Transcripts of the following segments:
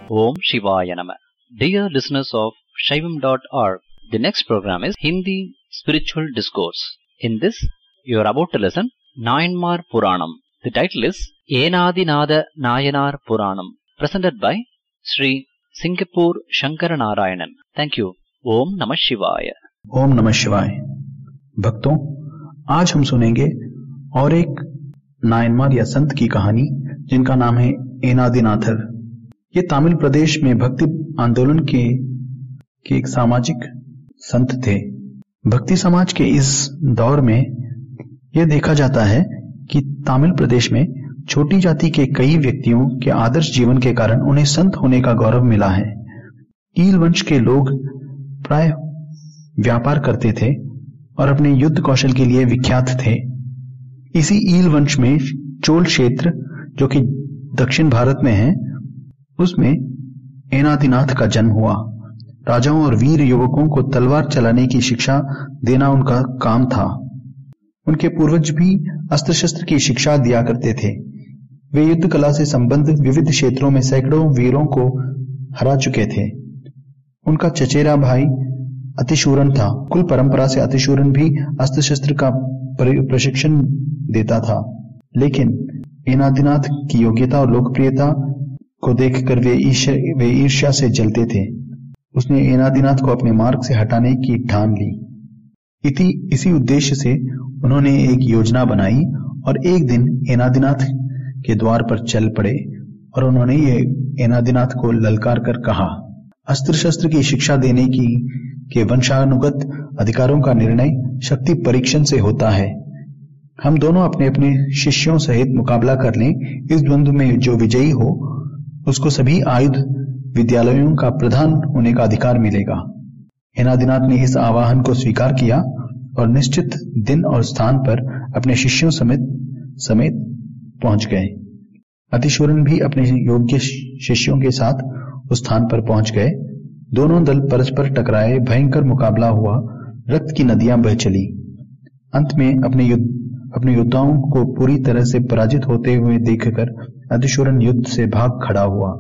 Om Shivaya Nama. Dear listeners of Shaivam.org, the next program is Hindi Spiritual Discourse. In this, you are about to listen Nayanmar Puranam. The title is Enadinada Nayanar Puranam, presented by Sri Singapore Shankaranarayanan. Thank you. Om Namah Shivaya. ओम नमः शिवाय। भक्तों, आज हम सुनेंगे और एक नायनमार या संत की कहानी जिनका नाम है एनादिनाथर। ये तमिल प्रदेश में भक्ति आंदोलन के एक सामाजिक संत थे। भक्ति समाज के इस दौर में यह देखा जाता है कि तमिल प्रदेश में छोटी जाति के कई व्यक्तियों के आदर्श जीवन के कारण उन्हें संत होने का गौरव मिला है। ईल वंश के लोग प्राय व्यापार करते थे और अपने युद्ध कौशल के लिए विख्यात थे। इसी ईल वंश में चोल क्षेत्र, जो कि दक्षिण भारत में है, उसमें एनादिनाथ का जन्म हुआ। राजाओं और वीर युवकों को तलवार चलाने की शिक्षा देना उनका काम था। उनके पूर्वज भी अस्त्र शस्त्र की शिक्षा दिया करते थे। वे युद्ध कला से संबंधित विविध क्षेत्रों में सैकड़ों वीरों को हरा चुके थे। उनका चचेरा भाई अतिशूरन था। कुल परंपरा से अतिशूरन भी अस्त्र शस्त्र का प्रशिक्षण देता था, लेकिन एनादिनाथ की योग्यता और लोकप्रियता को देखकर वे ईर्ष्या से जलते थे। उसने एनादिनाथ को अपने मार्ग से हटाने की ठान ली। इसी उद्देश्य से उन्होंने एक योजना बनाई और एक दिन एनादिनाथ के द्वार पर चल पड़े और उन्होंने ये एनादिनाथ को ललकार कर कहा, अस्त्र शस्त्र की शिक्षा देने के वंशानुगत अधिकारों का निर्णय शक्ति परीक्षण से होता है। हम दोनों अपने अपने शिष्यों सहित मुकाबला कर लें। इस द्वंद्व में जो विजयी हो उसको सभी आयुध विद्यालयों का प्रधान होने का अधिकार मिलेगा। एनादिनाथ ने इस आह्वान को स्वीकार किया और निश्चित दिन और स्थान पर अपने शिष्यों समेत पहुंच गए। अतिशूरन भी अपने योग्य शिष्यों के साथ उस स्थान पर पहुंच गए। दोनों दल परस्पर टकराए, भयंकर मुकाबला हुआ, रक्त की नदियां बह चली। अंत में अपने योद्धाओं को पूरी तरह से पराजित होते हुए देखकर अतिशूरन युद्ध से भाग खड़ा हुआ।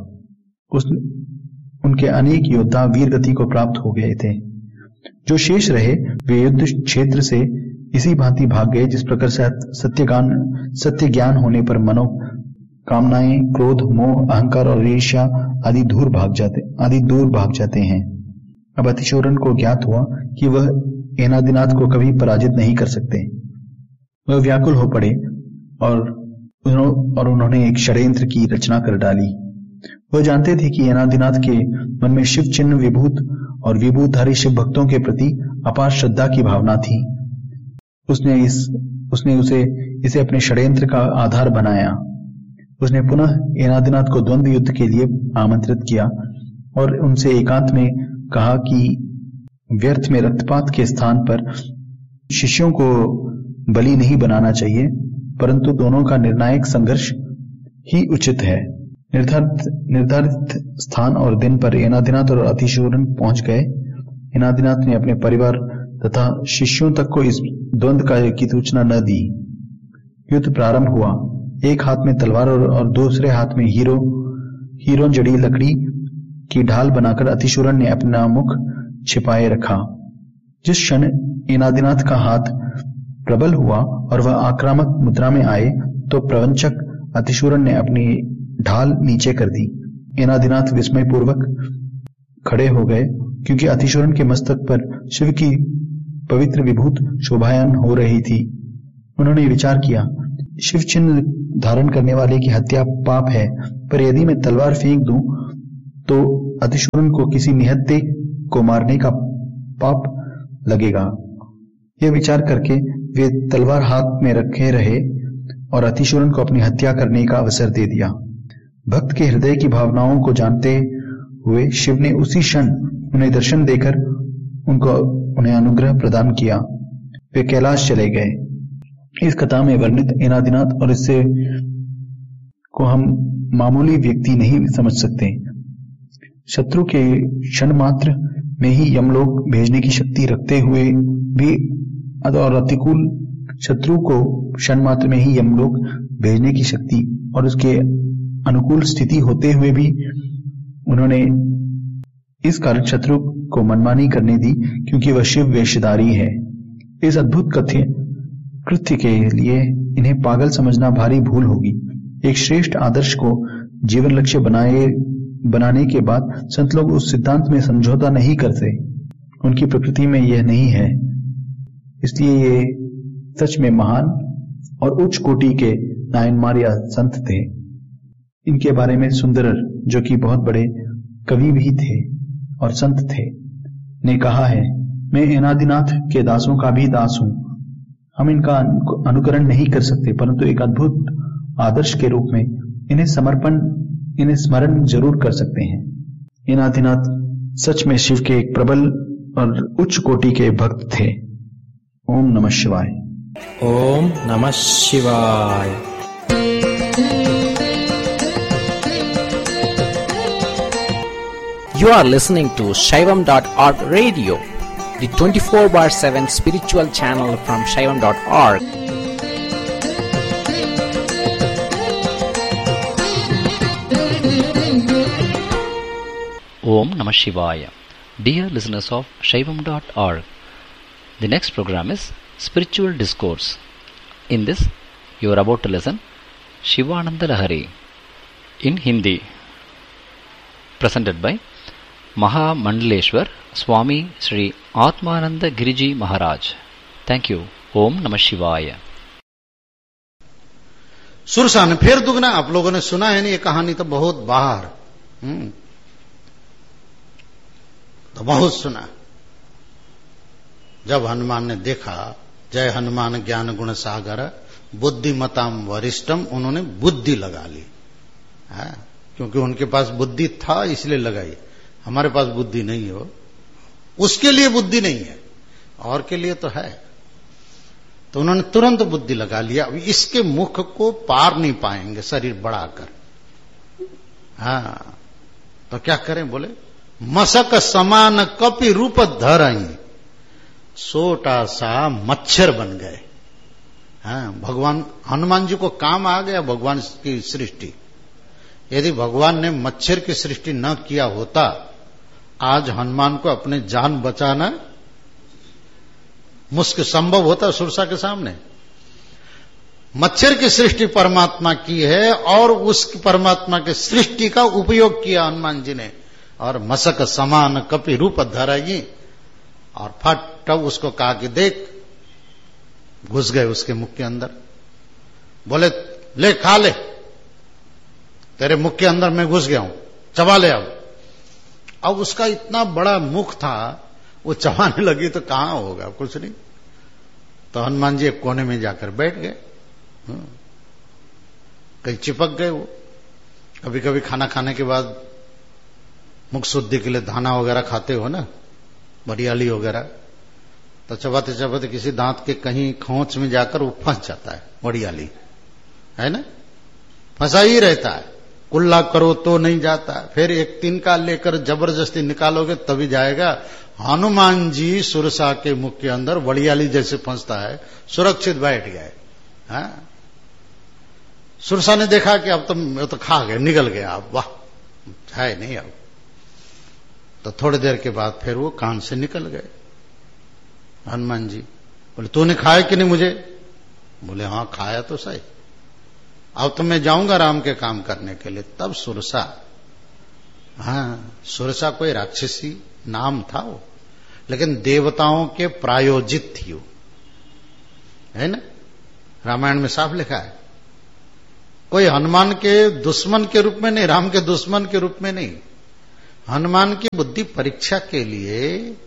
उनके अनेक योद्धा वीर गति को प्राप्त हो गए थे। जो शेष रहे वे युद्ध क्षेत्र से इसी भांति भाग गए जिस प्रकार सत्य ज्ञान होने पर कामनाएं, क्रोध, मोह, अहंकार और ईर्ष्या आदि दूर भाग जाते हैं। अब अतिशूरन को ज्ञात हुआ कि वह एनादिनाथ को कभी पराजित नहीं कर सकते। वह व्याकुल हो पड़े और उन्होंने एक षड्यंत्र की रचना कर डाली। वह जानते थे कि एनादिनाथ के मन में शिव चिन्ह विभूत और विभूतधारी शिव भक्तों के प्रति अपार श्रद्धा की भावना थी। उसने इसे अपने षड्यंत्र का आधार बनाया। उसने पुनः एनादिनाथ को द्वंद्व युद्ध के लिए आमंत्रित किया और उनसे एकांत में कहा कि व्यर्थ में रक्तपात के स्थान पर शिष्यों को बलि नहीं बनाना चाहिए, परंतु दोनों का निर्णायक संघर्ष ही उचित है। निर्धारित स्थान और दिन पर एनादिनाथ और अतिशूरन पहुंच गए। एनादिनाथ ने अपने परिवार तथा शिष्यों तक को इस द्वंद्व की सूचना न दी। युद्ध प्रारंभ हुआ। एक हाथ में तलवार और दूसरे हाथ में हीरों जड़ी लकड़ी की ढाल बनाकर अतिशूरन ने अपना मुख छिपाए रखा। जिस क्षण एनादिनाथ का हाथ प्रबल हुआ और वह आक्रामक मुद्रा में आए तो प्रवंचक अतिशूरन ने अपनी ढाल नीचे कर दी। एनादिनाथ विस्मय पूर्वक खड़े हो गए, क्योंकि अतिशूरन के मस्तक पर शिव की पवित्र विभूत शोभायमान हो रही थी। उन्होंने विचार किया, शिव चिन्ह धारण करने वाले की हत्या पाप है, पर यदि मैं तलवार फेंक दूं तो अतिशूरन को किसी निहत्थे को मारने का पाप लगेगा। यह विचार करके वे तलवार हाथ में रखे रहे और अतिशूरन को अपनी हत्या करने का अवसर दे दिया। भक्त के हृदय की भावनाओं को जानते हुए शिव ने उसी क्षण उन्हें दर्शन देकर उन्हें अनुग्रह प्रदान किया। वे कैलाश चले गए। इस कथा में वर्णित एनादिनाथ और इससे को हम मामूली व्यक्ति नहीं समझ सकते। शत्रु के क्षण मात्र में ही यमलोक भेजने की शक्ति रखते हुए भी और प्रतिकूल शत्रु को क्षण मात्र में ही यमलोक भेजने की शक्ति और उसके अनुकूल स्थिति होते हुए भी उन्होंने इस कारण शत्रु को मनमानी करने दी क्योंकि वह शिव वेशधारी है। इस अद्भुत कृत्य के लिए इन्हें पागल समझना भारी भूल होगी। एक श्रेष्ठ आदर्श को जीवन लक्ष्य बनाने के बाद संत लोग उस सिद्धांत में समझौता नहीं करते। उनकी प्रकृति में यह नहीं है। इसलिए ये सच में महान और उच्च कोटि के नायनमार या संत थे। इनके बारे में सुंदरर, जो कि बहुत बड़े कवि भी थे और संत थे, ने कहा है, मैं एनादिनाथ के दासों का भी दास हूं। हम इनका अनुकरण नहीं कर सकते, परंतु एक अद्भुत आदर्श के रूप में इन्हें स्मरण जरूर कर सकते हैं। एनादिनाथ सच में शिव के एक प्रबल और उच्च कोटि के भक्त थे। ओम नमः शिवाय। ओम नमः शिवाय। You are listening to Shaivam.org radio, the 24/7 spiritual channel from Shaivam.org. Om Namah Shivaya. Dear listeners of Shaivam.org, the next program is Spiritual Discourse. In this, you are about to listen Shivananda Lahari in Hindi, presented by Mahamandaleshwar Swami Sri Atmananda Giriji Maharaj. Thank you. Om Namah Shivaya. Surasa ने फिर दुगना, आप लोगों ने सुना है ना ये कहानी, तो बहुत बाहर तो बहुत सुना। जब हनुमान ने देखा, जय हनुमान ज्ञान गुण सागर बुद्धिमताम वरिष्ठम, उन्होंने बुद्धि लगा ली है, क्योंकि उनके पास बुद्धि था इसलिए लगाई। हमारे पास बुद्धि नहीं हो, उसके लिए बुद्धि नहीं है, और के लिए तो है। तो उन्होंने तुरंत बुद्धि लगा लिया। अब इसके मुख को पार नहीं पाएंगे शरीर बढ़ाकर। हाँ, तो क्या करें? बोले मसक समान कपि रूप धरई, छोटा सा मच्छर बन गए। हाँ, भगवान हनुमान जी को काम आ गया भगवान की सृष्टि। यदि भगवान ने मच्छर की सृष्टि न किया होता, आज हनुमान को अपने जान बचाना मुश्किल संभव होता सुरसा के सामने। मच्छर की सृष्टि परमात्मा की है और उस परमात्मा के सृष्टि का उपयोग किया हनुमान जी ने, और मसक समान कपि रूप धरई, और फट उसको कहा कि देख, घुस गए उसके मुख के अंदर। बोले ले खा ले, तेरे मुख के अंदर मैं घुस गया हूं, चबा ले। अब उसका इतना बड़ा मुख था, वो चबाने लगी तो कहां होगा, कुछ नहीं। तो हनुमान जी एक कोने में जाकर बैठ गए, कहीं चिपक गए वो। कभी कभी खाना खाने के बाद मुख शुद्धि के लिए दाना वगैरह खाते हो ना, बरियाली वगैरह, तो चबाते चबाते किसी दांत के कहीं खोंच में जाकर वो फंस जाता है, बरियाली है ना, फंसा ही रहता है। कुल्ला करो तो नहीं जाता, फिर एक तिनका लेकर जबरदस्ती निकालोगे तभी जाएगा। हनुमान जी सुरसा के मुख के अंदर बड़ियाली जैसे फंसता है, सुरक्षित बैठ गए। हाँ? सुरसा ने देखा कि अब तो खा गए, निकल गया, अब वाह है नहीं। अब तो थोड़ी देर के बाद फिर वो कान से निकल गए। हनुमान जी बोले तूने खाया कि नहीं मुझे? बोले हाँ खाया तो सही, अब तो मैं जाऊंगा राम के काम करने के लिए। तब सुरसा, हाँ सुरसा कोई राक्षसी नाम था वो, लेकिन देवताओं के प्रायोजित थी वो, है ना, रामायण में साफ लिखा है। कोई हनुमान के दुश्मन के रूप में नहीं, राम के दुश्मन के रूप में नहीं, हनुमान की बुद्धि परीक्षा के लिए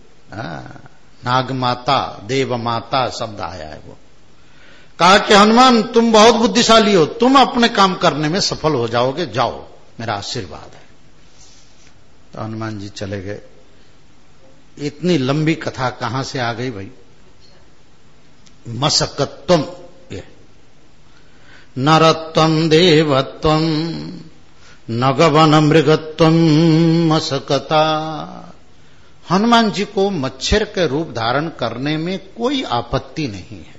नागमाता देवमाता शब्द आया है। वो कहा कि हनुमान तुम बहुत बुद्धिशाली हो, तुम अपने काम करने में सफल हो जाओगे, जाओ मेरा आशीर्वाद है। तो हनुमान जी चले गए। इतनी लंबी कथा कहां से आ गई भाई? मसकत्वम, ये नरत्वम देवत्वम नगवन मृगत्वम मसकता। हनुमान जी को मच्छर के रूप धारण करने में कोई आपत्ति नहीं है,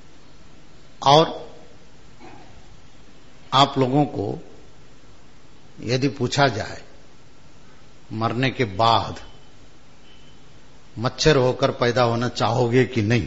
और आप लोगों को यदि पूछा जाए मरने के बाद मच्छर होकर पैदा होना चाहोगे कि नहीं,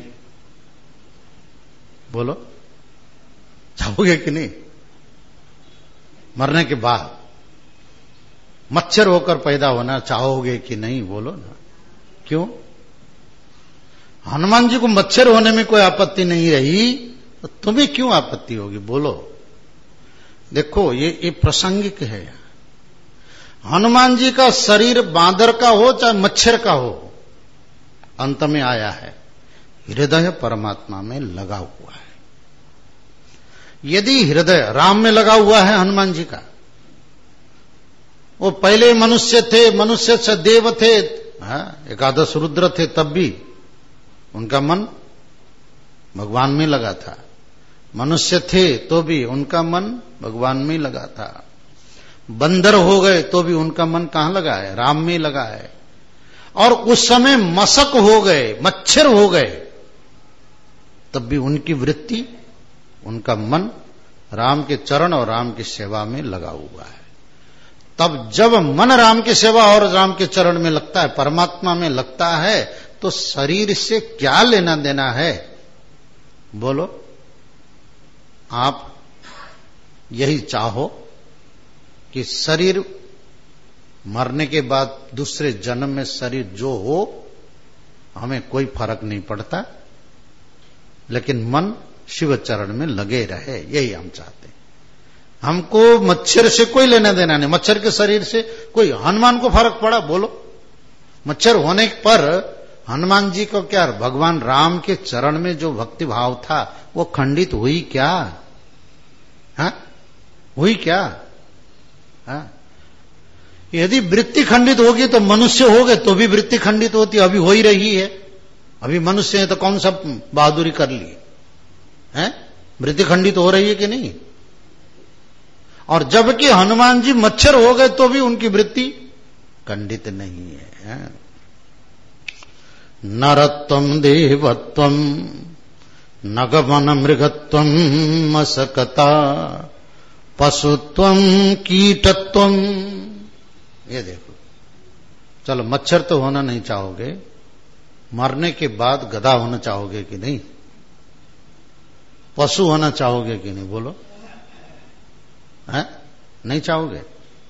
बोलो चाहोगे कि नहीं? मरने के बाद मच्छर होकर पैदा होना चाहोगे कि नहीं, बोलो ना। क्यों? हनुमान जी को मच्छर होने में कोई आपत्ति नहीं रही, तो तुम्हें क्यों आपत्ति होगी, बोलो। देखो ये प्रासंगिक है। हनुमान जी का शरीर बांदर का हो चाहे मच्छर का हो, अंत में आया है हृदय परमात्मा में लगा हुआ है। यदि हृदय राम में लगा हुआ है हनुमान जी का, वो पहले मनुष्य थे, मनुष्य से देव थे, एकादश रुद्र थे, तब भी उनका मन भगवान में लगा था। मनुष्य थे तो भी उनका मन भगवान में लगा था। बंदर हो गए तो भी उनका मन कहां लगा है, राम में लगा है। और उस समय मशक हो गए, मच्छर हो गए, तब भी उनकी वृत्ति, उनका मन राम के चरण और राम की सेवा में लगा हुआ है। तब जब मन राम की सेवा और राम के चरण में लगता है, परमात्मा में लगता है, तो शरीर से क्या लेना देना है, बोलो। आप यही चाहो कि शरीर मरने के बाद दूसरे जन्म में शरीर जो हो, हमें कोई फर्क नहीं पड़ता, लेकिन मन शिव चरण में लगे रहे, यही हम चाहते हैं। हमको मच्छर से कोई लेना देना नहीं, मच्छर के शरीर से कोई, हनुमान को फर्क पड़ा, बोलो। मच्छर होने पर हनुमान जी को क्या, भगवान राम के चरण में जो भक्ति भाव था वो खंडित हुई क्या? हुई क्या? यदि वृत्ति खंडित होगी तो मनुष्य हो गए तो भी वृत्ति खंडित होती, अभी हो ही रही है। अभी मनुष्य है तो कौन सा बहादुरी कर ली है? वृत्ति खंडित हो रही है कि नहीं? और जबकि हनुमान जी मच्छर हो गए तो भी उनकी वृत्ति खंडित नहीं है। नरत्वम देवत्वम नगमन मृगत्वम मशकता पशुत्वम कीटत्वम। ये देखो, चलो मच्छर तो होना नहीं चाहोगे, मरने के बाद गधा होना चाहोगे कि नहीं? पशु होना चाहोगे कि नहीं, बोलो। है? नहीं चाहोगे?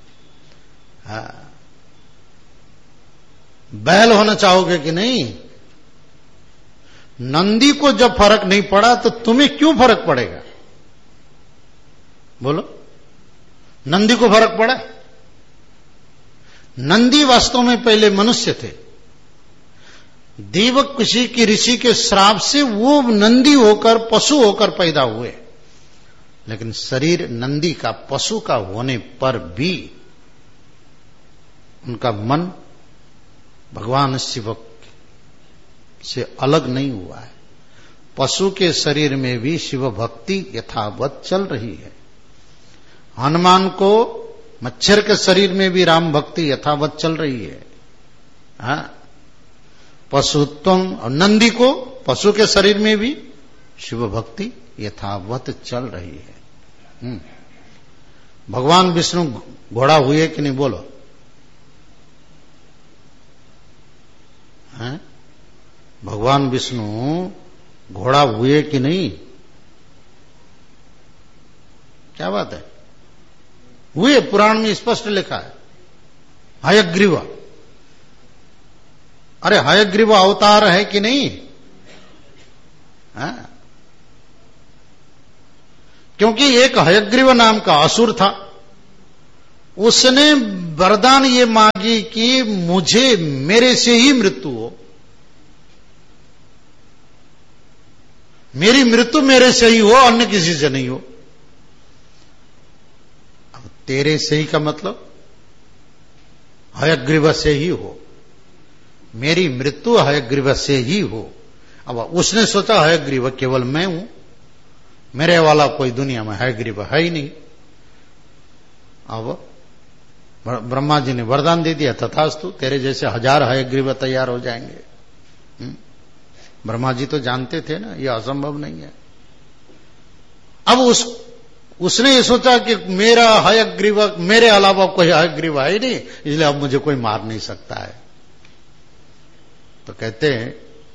बैल होना चाहोगे कि नहीं? नंदी को जब फर्क नहीं पड़ा तो तुम्हें क्यों फर्क पड़ेगा, बोलो। नंदी को फर्क पड़ा? नंदी वास्तव में पहले मनुष्य थे। देवक किसी की ऋषि के श्राप से वो नंदी होकर पशु होकर पैदा हुए, लेकिन शरीर नंदी का, पशु का होने पर भी उनका मन भगवान शिव से अलग नहीं हुआ है। पशु के शरीर में भी शिव भक्ति यथावत चल रही है। हनुमान को मच्छर के शरीर में भी राम भक्ति यथावत चल रही है। पशुत्वम, और नंदी को पशु के शरीर में भी शिव भक्ति यथावत चल रही है। भगवान विष्णु घोड़ा हुए कि नहीं, बोलो। भगवान विष्णु घोड़ा हुए कि नहीं? क्या बात है, हुए। पुराण में स्पष्ट लिखा है, हयग्रीव। अरे हयग्रीव अवतार है कि नहीं? क्योंकि एक हयग्रीव नाम का असुर था, उसने वरदान ये मांगी कि मुझे मेरे से ही मृत्यु हो, मेरी मृत्यु मेरे से ही हो, अन्य किसी से नहीं हो। अब तेरे से ही का मतलब हयग्रीव से ही हो, मेरी मृत्यु हयग्रीव से ही हो। अब उसने सोचा हयग्रीव केवल मैं हूं, मेरे वाला कोई दुनिया में हयग्रीव है ही नहीं। अब ब्रह्मा जी ने वरदान दे दिया, तथास्तु, तेरे जैसे 1000 हयग्रीव तैयार हो जाएंगे। ब्रह्मा जी तो जानते थे ना ये असंभव नहीं है। अब उसने ये सोचा कि मेरा हयग्रीव, मेरे अलावा कोई हयग्रीव है ही नहीं, इसलिए अब मुझे कोई मार नहीं सकता है। तो कहते हैं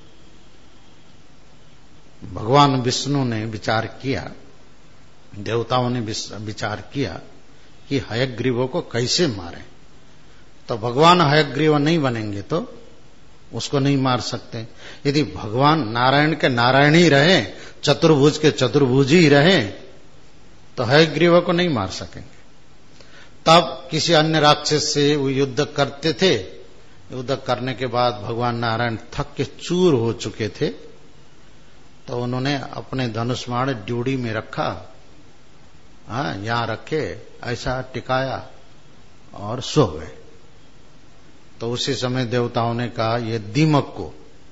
भगवान विष्णु ने विचार किया, देवताओं ने विचार किया कि हयग्रीवों को कैसे मारें। तो भगवान हयग्रीव नहीं बनेंगे तो उसको नहीं मार सकते। यदि भगवान नारायण के नारायण ही रहे, चतुर्भुज के चतुर्भुज ही रहे, तो हयग्रीव को नहीं मार सकेंगे। तब किसी अन्य राक्षस से वो युद्ध करते थे। युद्ध करने के बाद भगवान नारायण थक के चूर हो चुके थे, तो उन्होंने अपने धनुष बाण ड्यूडी में रखा, यहां रखे, ऐसा टिकाया और सो गए। तो उसी समय देवताओं ने कहा ये दीमक को,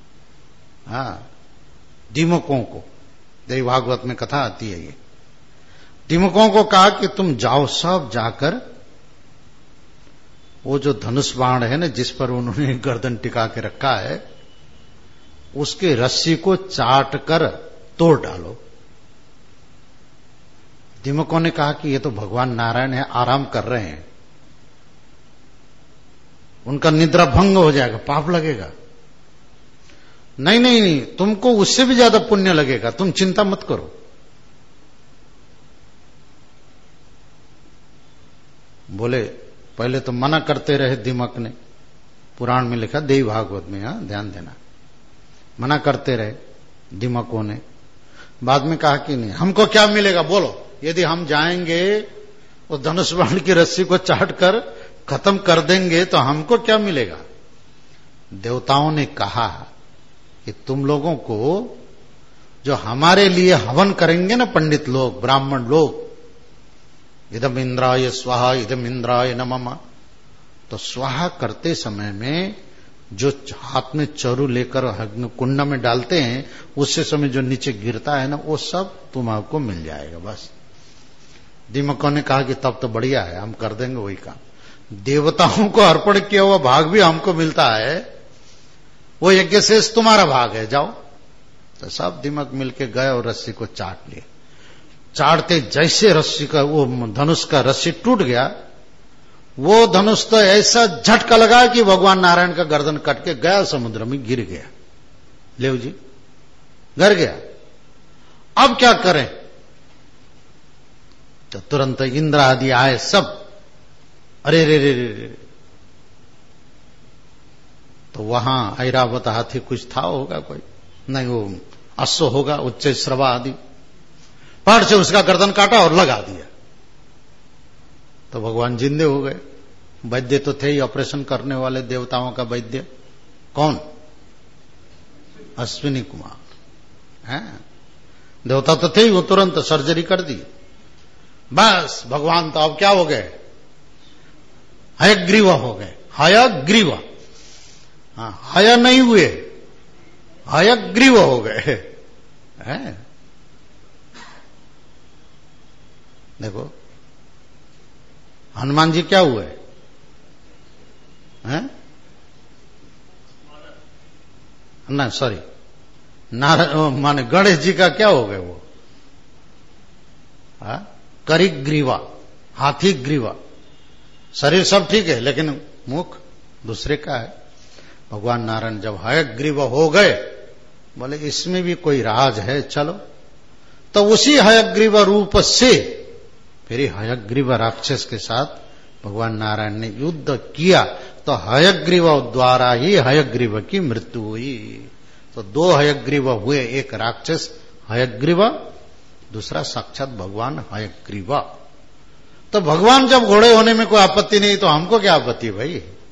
दीमकों को, देवी भागवत में कथा आती है, ये दीमकों को कहा कि तुम जाओ, सब जाकर वो जो धनुष बाण है ना, जिस पर उन्होंने गर्दन टिका के रखा है, उसके रस्सी को चाट कर तोड़ डालो। दीमकों ने कहा कि ये तो भगवान नारायण है, आराम कर रहे हैं, उनका निद्रा भंग हो जाएगा, पाप लगेगा। नहीं नहीं नहीं, तुमको उससे भी ज्यादा पुण्य लगेगा, तुम चिंता मत करो। बोले पहले तो मना करते रहे दीमक ने, पुराण में लिखा, देवी भागवत में, ध्यान देना, मना करते रहे दीमकों ने। बाद में कहा कि नहीं, हमको क्या मिलेगा बोलो, यदि हम जाएंगे और धनुष बाण की रस्सी को चाट कर खत्म कर देंगे तो हमको क्या मिलेगा। देवताओं ने कहा कि तुम लोगों को जो हमारे लिए हवन करेंगे ना पंडित लोग, ब्राह्मण लोग, इदम इंद्राय स्वाहा, इदम इंद्राय नमः, तो स्वाहा करते समय में जो हाथ में चरु लेकर कुंड में डालते हैं, उससे समय जो नीचे गिरता है ना, वो सब तुम्हारे मिल जाएगा। बस दीमकों ने कहा कि तब तो बढ़िया है, हम कर देंगे वही काम। देवताओं को अर्पण किया हुआ भाग भी हमको मिलता है, वो यज्ञ शेष तुम्हारा भाग है, जाओ। तो सब दीमक मिलके गए और रस्सी को चाट लिए। चाटते जैसे रस्सी का, वो धनुष का रस्सी टूट गया, वो धनुष तो ऐसा झटका लगा कि भगवान नारायण का गर्दन कट के गया समुद्र में, गिर गया। लेव जी गिर गया। अब क्या करें? तो तुरंत इंद्र आदि आए सब, अरे रे रे रे रे। तो वहां ऐरावत हाथी कुछ था होगा कोई, नहीं वो अश्व होगा, उच्च श्रवा आदि, पहाड़ से उसका गर्दन काटा और लगा दिया। तो भगवान जिंदे हो गए। वैद्य तो थे ही ऑपरेशन करने वाले, देवताओं का वैद्य कौन? अश्विनी कुमार है। देवता तो थे ही, वो तुरंत सर्जरी कर दी। बस भगवान तो अब क्या हो गए? हयग्रीव हो गए। हयग्रीव, हय नहीं हुए, हयग्रीव हो गए। देखो हनुमान जी क्या हुए हैं? ना सॉरी, माने गणेश जी का क्या हो गए? वो करिग्रीवा, हाथी ग्रीवा। शरीर सब ठीक है लेकिन मुख दूसरे का है। भगवान नारायण जब हयग्रीव हो गए, बोले इसमें भी कोई राज है, चलो। तो उसी हयग्रीव रूप से फिर हयग्रीव राक्षस के साथ भगवान नारायण ने युद्ध किया, तो हयग्रीव द्वारा ही हयग्रीव की मृत्यु हुई। तो दो हयग्रीव हुए, एक राक्षस हयग्रीव, दूसरा साक्षात भगवान हयग्रीव। तो भगवान जब घोड़े होने में कोई आपत्ति नहीं, तो हमको क्या आपत्ति भाई?